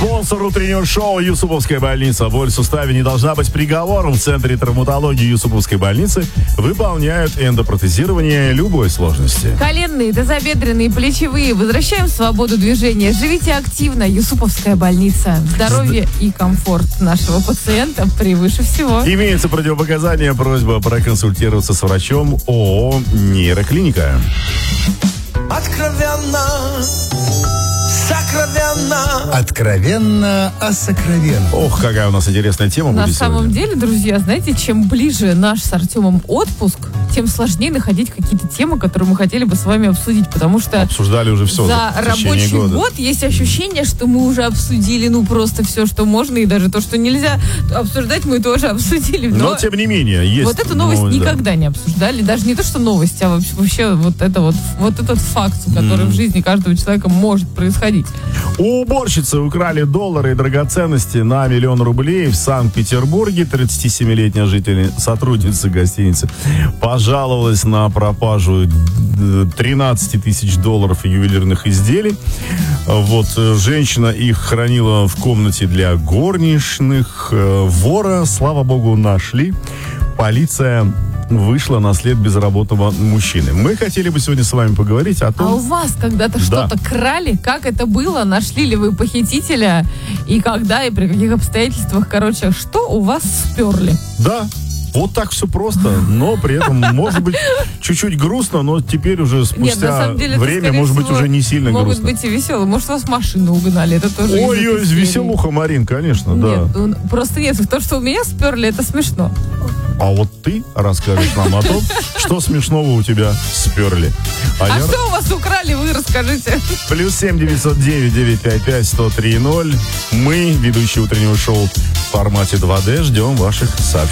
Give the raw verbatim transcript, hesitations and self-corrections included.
Спонсор утреннего шоу Юсуповская больница. Боль в суставе не должна быть приговором. В Центре травматологии Юсуповской больницы выполняют эндопротезирование любой сложности. Коленные, тазобедренные, плечевые. Возвращаем свободу движения. Живите активно. Юсуповская больница. Здоровье и комфорт нашего пациента превыше всего. Имеется противопоказания. Просьба проконсультироваться с врачом. ООО «Нейроклиника». Откровенно, сокровенно. Откровенно о сокровенном. Ох, какая у нас интересная тема На будет самом сегодня. деле, друзья, знаете, чем ближе наш с Артемом отпуск, тем сложнее находить какие-то темы, которые мы хотели бы с вами обсудить, потому что Обсуждали уже все за в течение рабочий года. год есть ощущение, что мы уже обсудили, ну, просто все, что можно, и даже то, что нельзя обсуждать, мы тоже обсудили. Но, Но тем не менее, есть... вот эту новость ну, да. никогда не обсуждали. Даже не то, что новость, а вообще, вообще вот, это вот, вот этот факт, который mm. в жизни каждого человека может происходить. У уборщицы украли доллары и драгоценности на миллион рублей в Санкт-Петербурге. тридцатисемилетняя житель, сотрудница гостиницы, пожаловалась на пропажу тринадцать тысяч долларов ювелирных изделий. Вот, женщина их хранила в комнате для горничных. Вора, слава богу, нашли. Полиция вышла на след безработного мужчины. Мы хотели бы сегодня с вами поговорить о том... А у вас когда-то Да. что-то крали? Как это было? Нашли ли вы похитителя? И когда, и при каких обстоятельствах? Короче, что у вас сперли? Да, вот так все просто, но при этом, может быть, чуть-чуть грустно, но теперь уже Нет, спустя на самом деле, это, время, скорее может быть, всего, уже не сильно могут грустно. быть и веселые. Может, вас машину угнали, это тоже из Ой-ой, этой серии. веселуха, Марин, конечно, да. Нет, ну, просто нет, то, что у меня сперли, это смешно. А вот ты расскажешь нам о том, что смешного у тебя сперли. А, я- что у вас украли, вы расскажите. Плюс семь девятьсот девять девятьсот пятьдесят пять сто три ноль. Мы, ведущие утреннего шоу в формате два дэ, ждем ваших сообщений.